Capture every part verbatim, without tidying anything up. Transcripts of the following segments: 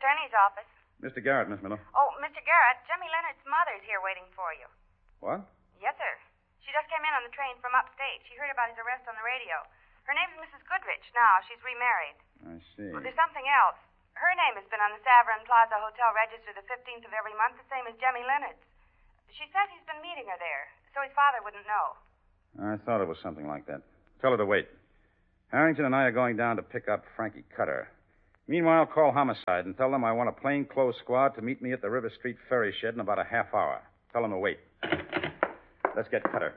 attorney's office. Mister Garrett, Miss Miller. Oh, Mister Garrett, Jimmy Leonard's mother's here waiting for you. What? Yes, sir. She just came in on the train from upstate. She heard about his arrest on the radio. Her name's Missus Goodrich now. She's remarried. I see. Well, there's something else. Her name has been on the Savarin Plaza Hotel register the fifteenth of every month, the same as Jimmy Leonard's. She says he's been meeting her there, so his father wouldn't know. I thought it was something like that. Tell her to wait. Harrington and I are going down to pick up Frankie Cutter. Meanwhile, call Homicide and tell them I want a plainclothes squad to meet me at the River Street ferry shed in about a half hour. Tell them to wait. Let's get Cutter.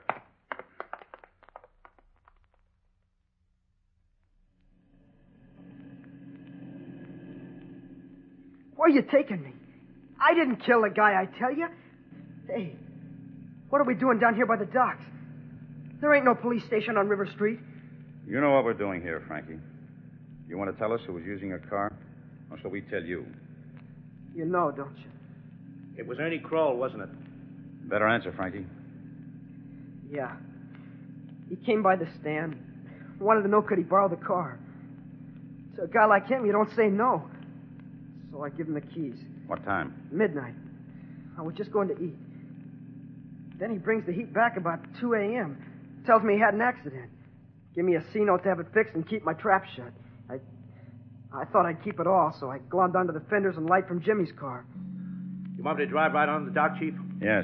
Where are you taking me? I didn't kill the guy, I tell you. Hey, what are we doing down here by the docks? There ain't no police station on River Street. You know what we're doing here, Frankie. You want to tell us who was using your car? Or shall we tell you? You know, don't you? It was Ernie Kroll, wasn't it? Better answer, Frankie. Yeah. He came by the stand. Wanted to know could he borrow the car. To a guy like him, you don't say no. So I give him the keys. What time? Midnight. I was just going to eat. Then he brings the heat back about two a.m. Tells me he had an accident. Give me a C note to have it fixed and keep my trap shut. I I thought I'd keep it all, so I glommed onto the fenders and light from Jimmy's car. You want me to drive right on the dock, Chief? Yes.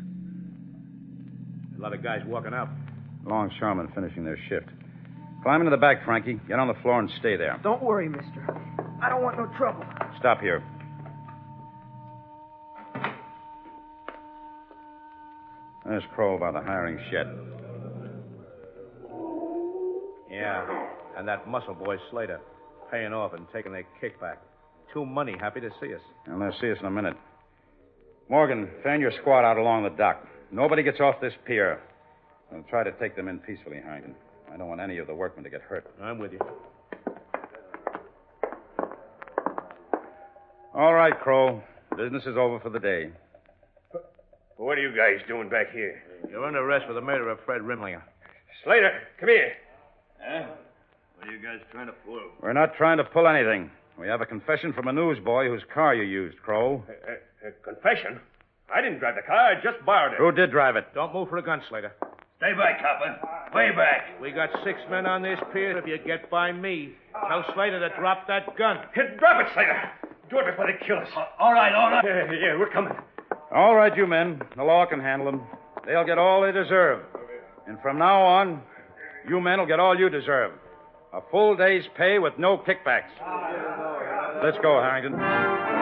A lot of guys walking out. Longshoremen finishing their shift. Climb into the back, Frankie. Get on the floor and stay there. Don't worry, mister. I don't want no trouble. Stop here. There's Kroll by the hiring shed. Yeah, and that muscle boy, Slater, paying off and taking their kickback. Too money happy to see us. And they'll see us in a minute. Morgan, fan your squad out along the dock. Nobody gets off this pier. We'll try to take them in peacefully, Harrington. I don't want any of the workmen to get hurt. I'm with you. All right, Kroll. Business is over for the day. What are you guys doing back here? You're under arrest for the murder of Fred Rimlinger. Slater, come here. Huh? What are you guys trying to pull? We're not trying to pull anything. We have a confession from a newsboy whose car you used, Kroll. Uh, uh, uh, confession? I didn't drive the car. I just borrowed it. Who did drive it? Don't move for a gun, Slater. Stay back, copper. Way back. We got six men on this pier. If you get by me, tell Slater to drop that gun. Here, drop it, Slater. Do it before they kill us. Uh, all right, all right. Yeah, yeah, we're coming. All right, you men. The law can handle them. They'll get all they deserve. And from now on, you men will get all you deserve. A full day's pay with no kickbacks. Let's go, Harrington.